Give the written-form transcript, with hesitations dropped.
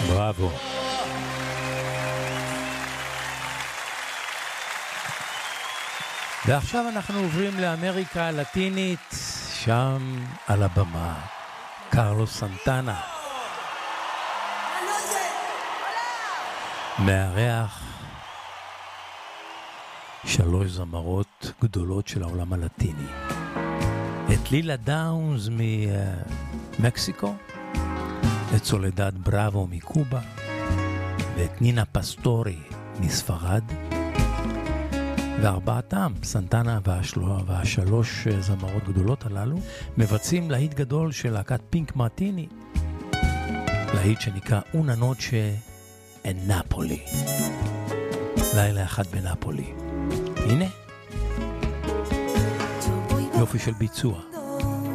בראבו. ועכשיו אנחנו עוברים לאמריקה הלטינית, שם על הבמה קרלוס סנטנה מארח 3 זמרות גדולות של העולם הלטיני, את לילה דאונס ממקסיקו, את סולדד בראבו מקובה, ואת נינה פסטורי מספרד, וארבעתם, סנטנה והשלוש זמרות גדולות הללו, מבצעים להיט גדול של להקת פינק מרטיני, להיט שנקרא אונה נוצ'ה אין נפולי, לילה אחד בנפולי. הנה, יופי של ביצוע.